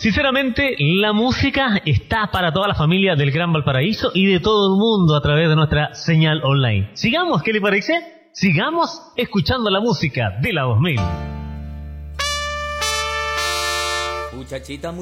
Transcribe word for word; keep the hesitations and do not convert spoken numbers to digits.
Sinceramente, la música está para toda la familia del Gran Valparaíso y de todo el mundo a través de nuestra señal online. Sigamos, ¿qué le parece? Sigamos escuchando la música de la dos mil. Muchachita muy